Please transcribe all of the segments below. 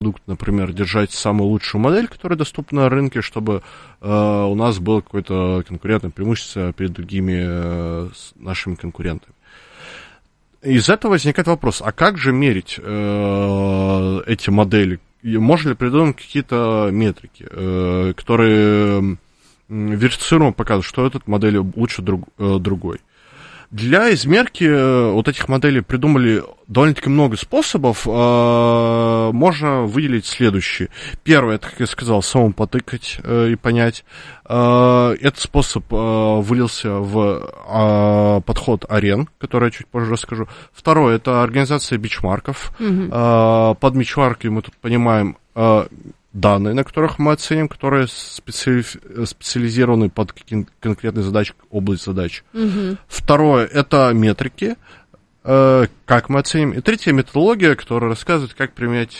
продукт, например, держать самую лучшую модель, которая доступна на рынке, чтобы у нас было какое-то конкурентное преимущество перед другими нашими конкурентами. Из этого возникает вопрос, а как же мерить эти модели? Можно ли придумать какие-то метрики, которые верифицируемо показывают, что эта модель лучше другой? Для измерки вот этих моделей придумали довольно-таки много способов. Можно выделить следующие. Первое, это, как я сказал, самому потыкать и понять. Этот способ вылился в подход арен, который я чуть позже расскажу. Второе, это организация бичмарков. Под бичмарками мы тут понимаем данные, на которых мы оценим, которые специализированы под конкретные задачи, область задач. Второе, это метрики, как мы оценим. И третья, методология, которая рассказывает, как применять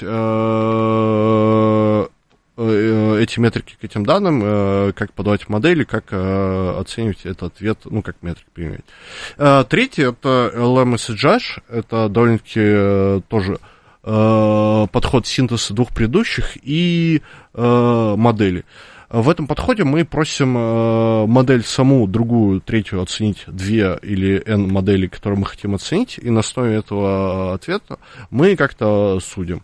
эти метрики к этим данным, как подавать модели, как оценивать этот ответ, ну, как метрики применять. Третье, это LM-SGH, это довольно-таки тоже подход синтеза двух предыдущих и модели. В этом подходе мы просим модель саму, другую, третью оценить 2 или n моделей, которые мы хотим оценить, и на основе этого ответа мы как-то судим.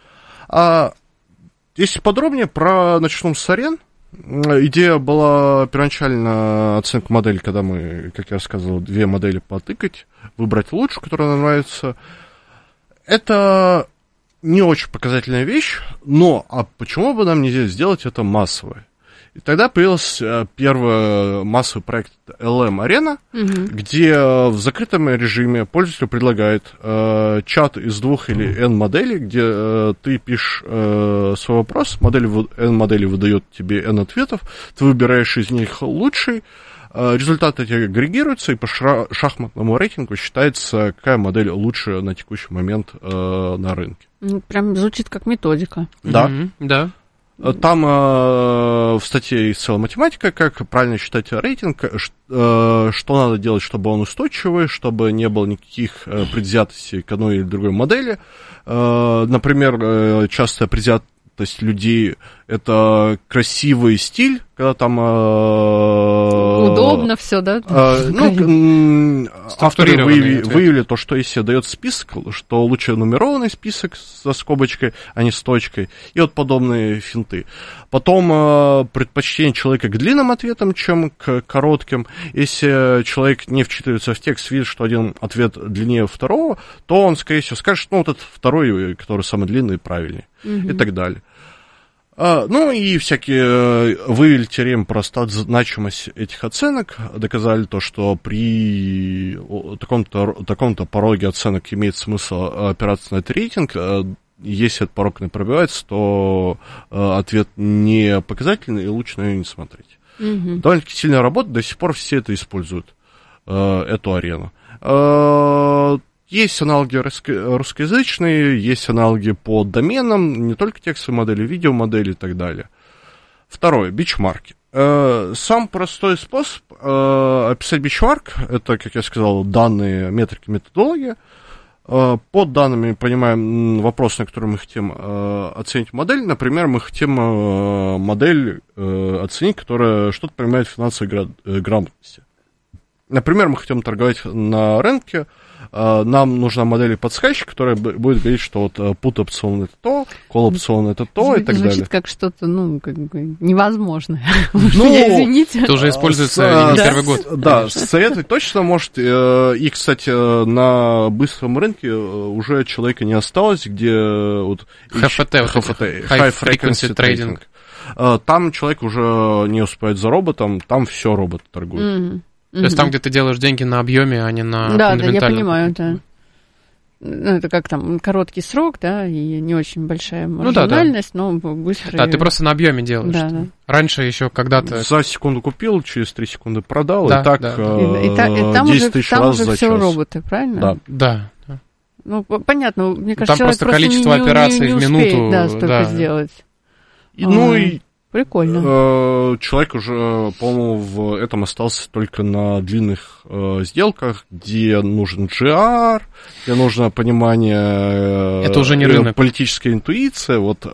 Если подробнее, начнем с арен. Идея была первоначально оценка модели, когда мы, как я сказал, 2 модели потыкать, выбрать лучшую, которая нам нравится. Это не очень показательная вещь, но почему бы нам нельзя сделать это массово? И тогда появился первый массовый проект LM Arena, где в закрытом режиме пользователю предлагает чат из 2 или n моделей, где ты пишешь свой вопрос, n модели выдает тебе n ответов, ты выбираешь из них лучший, результаты эти агрегируются, и по шахматному рейтингу считается, какая модель лучше на текущий момент на рынке. Прям звучит как методика. Да. Да. Там в статье есть целая математика, как правильно считать рейтинг, что надо делать, чтобы он устойчивый, чтобы не было никаких предвзятостей к одной или другой модели. Например, частая предвзятость людей — это красивый стиль, когда там... Удобно все, да? Авторы выявили то, что если дает список, что лучше нумерованный список со скобочкой, а не с точкой, и вот подобные финты. Потом предпочтение человека к длинным ответам, чем к коротким. Если человек не вчитывается в текст, видит, что один ответ длиннее второго, то он, скорее всего, скажет, ну, вот этот второй, который самый длинный, правильнее, и так далее. Ну и всякие вывели теорему про значимость этих оценок, доказали то, что при таком-то пороге оценок имеет смысл опираться на этот рейтинг. Если этот порог не пробивается, то ответ не показательный, и лучше на него не смотреть. Довольно-таки сильная работа, до сих пор все это используют, эту арену. Есть аналоги русскоязычные, есть аналоги по доменам, не только текстовые модели, видеомодели и так далее. Второе, бичмарки. Самый простой способ описать бичмарк, это, как я сказал, данные, метрики, методология. Под данными понимаем вопрос, на который мы хотим оценить модель. Например, мы хотим модель оценить, которая что-то понимает в финансовой грамотности. Например, мы хотим торговать на рынке, нам нужна модель подсказчик, которая будет говорить, что вот put опцион это то, call опцион это то, и так далее. Звучит как что-то, как бы невозможное. Извините. Это уже используется не первый год. Да, советовать точно может. И, кстати, на быстром рынке уже человека не осталось, где вот HFT, High Frequency Trading. Там человек уже не успевает за роботом, там все робот торгует. То есть там, где ты делаешь деньги на объеме, а не на фундаментальном. Да, я понимаю, да. Это как там короткий срок, да, и не очень большая маржинальность, но быстро. Да, ты просто на объеме делаешь. Да. Раньше еще когда-то... За секунду купил, через 3 секунды продал, да, и так да. 10 тысяч раз за час. Все роботы, правильно? Да. Ну, понятно, мне кажется, там просто количество операций в минуту. Да, столько сделать. И Прикольно. Человек уже, по-моему, в этом остался только на длинных сделках, где нужен GR, где нужно понимание это уже не рынок. Политическая интуиция. Вот